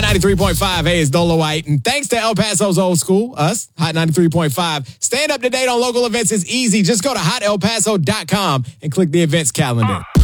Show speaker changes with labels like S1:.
S1: 93.5. Hey, it's Dolo White. And thanks to El Paso's Old School, us, Hot 93.5. Staying up to date on local events is easy. Just go to hotelpaso.com and click the events calendar.